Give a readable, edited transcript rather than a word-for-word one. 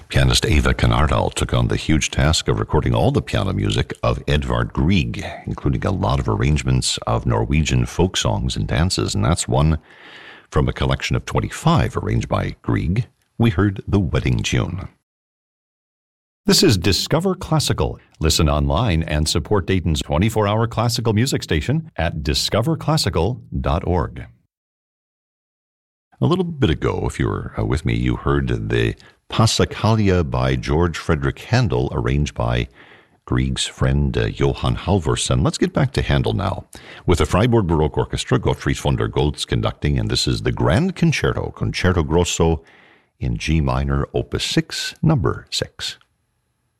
Pianist Eva Canardal took on the huge task of recording all the piano music of Edvard Grieg, including a lot of arrangements of Norwegian folk songs and dances, and that's one from a collection of 25 arranged by Grieg. We heard The Wedding Tune. This is Discover Classical. Listen online and support Dayton's 24-hour classical music station at discoverclassical.org. A little bit ago, if you were with me, you heard the Passacaglia by George Frederick Handel, arranged by Grieg's friend Johann Halvorsen. Let's get back to Handel now. With the Freiburg Baroque Orchestra, Gottfried von der Goltz conducting, and this is the Grand Concerto, Concerto Grosso in G minor, Opus 6, number 6.